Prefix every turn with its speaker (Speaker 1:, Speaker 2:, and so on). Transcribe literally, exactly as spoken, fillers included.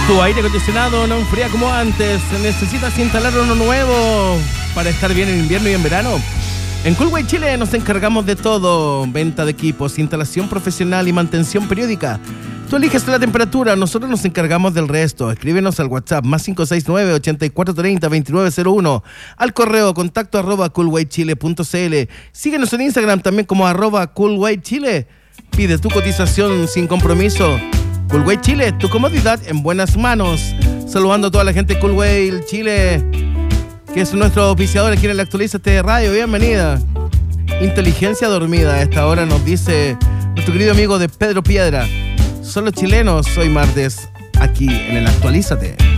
Speaker 1: Tu aire acondicionado no enfría como antes. ¿Necesitas instalar uno nuevo para estar bien en invierno y en verano? En Coolway Chile nos encargamos de todo. Venta de equipos, instalación profesional y mantención periódica. Tú eliges la temperatura, nosotros nos encargamos del resto. Escríbenos al WhatsApp más cinco seis nueve, ocho cuatro tres cero, dos nueve cero uno. Al correo contacto arroba coolwaychile punto cl. Síguenos en Instagram también como arroba coolwaychile. Pide tu cotización sin compromiso. Coolway Chile, tu comodidad en buenas manos. Saludando a toda la gente de Coolway Chile, que es nuestro auspiciador aquí en el Actualízate Radio. Bienvenida. Inteligencia dormida. A esta hora nos dice nuestro querido amigo de Pedro Piedra. Son los chilenos, hoy martes, aquí en el Actualízate.